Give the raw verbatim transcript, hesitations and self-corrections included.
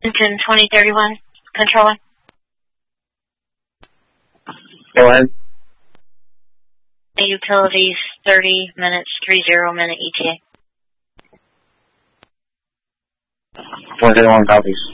Engine twenty thirty-one, controller. Go ahead. Utilities, thirty minutes, three zero minute E T A. twenty thirty-one copies.